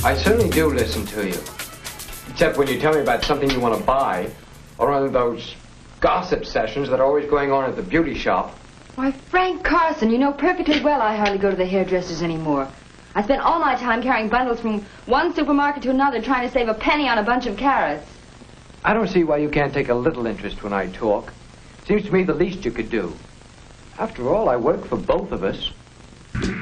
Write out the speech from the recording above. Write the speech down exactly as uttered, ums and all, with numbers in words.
I certainly do listen to you. Except when you tell me about something you want to buy, or one of those gossip sessions that are always going on at the beauty shop. Why, Frank Carson, you know perfectly well I hardly go to the hairdressers anymore. I spend all my time carrying bundles from one supermarket to another trying to save a penny on a bunch of carrots. I don't see why you can't take a little interest when I talk. Seems to me the least you could do. After all, I work for both of us.